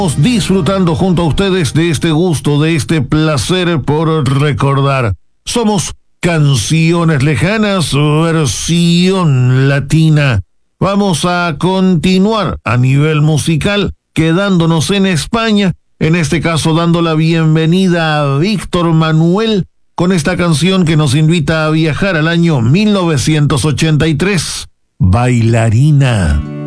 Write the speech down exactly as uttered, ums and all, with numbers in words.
Disfrutando junto a ustedes de este gusto, de este placer por recordar. Somos Canciones Lejanas, versión latina. Vamos a continuar a nivel musical, quedándonos en España, en este caso dando la bienvenida a Víctor Manuel con esta canción que nos invita a viajar al año mil novecientos ochenta y tres, Bailarina.